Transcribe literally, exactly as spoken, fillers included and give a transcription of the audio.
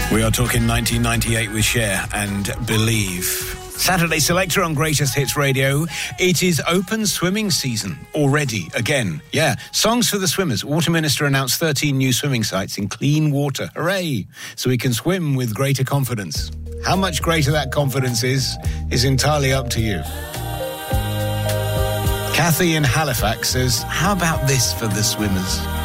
We are talking nineteen ninety-eight with Cher and Believe. Saturday Selector on Greatest Hits Radio. It is open swimming season already, again. Yeah, songs for the swimmers. Water Minister announced thirteen new swimming sites in clean water. Hooray! So we can swim with greater confidence. How much greater that confidence is, is entirely up to you. Kathy in Halifax says, how about this for the swimmers?